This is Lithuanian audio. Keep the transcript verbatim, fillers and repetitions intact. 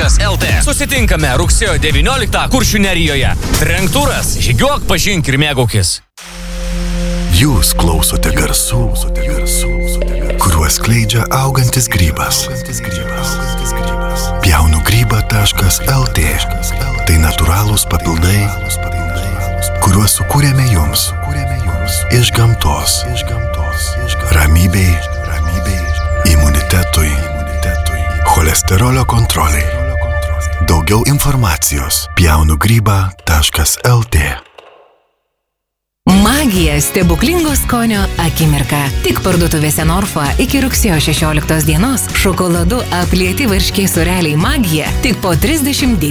taškas el tė. Susitinkame rugsėjo devynioliktą Kuršių Nerijoje. Trenktūras, žygiuok, pažink ir mėgaukis. Jūs klausote garsų, kuriuos skleidžia augantis grybas. pjaunu grybą taškas el tė. Tai natūralūs papildai, kuriuos sukūrėme jums. Iš gamtos. Ramybei, imunitetui, cholesterolio kontroliai. Daugiau informacijos pjaunu grybą taškas el tė. Magija stebuklingo skonio akimirka. Tik parduotuvėse Norfa iki rugsėjo šešioliktos dienos šokoladu aplieti varškės sūreliai Magija tik po trisdešimt